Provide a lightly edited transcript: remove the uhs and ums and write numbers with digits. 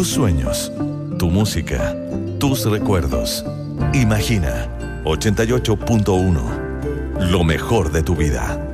tus sueños, tu música, tus recuerdos. Imagina 88.1, lo mejor de tu vida.